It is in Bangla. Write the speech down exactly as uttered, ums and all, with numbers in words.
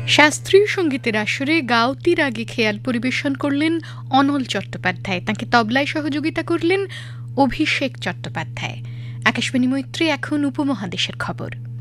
শাস্ত্রীয় সঙ্গীতের আসরে গাওতির আগে খেয়াল পরিবেশন করলেন অনল চট্টোপাধ্যায়। তাঁকে তবলায় সহযোগিতা করলেন অভিষেক চট্টোপাধ্যায়। আকাশবাণী মৈত্রী, এখন উপমহাদেশের খবর।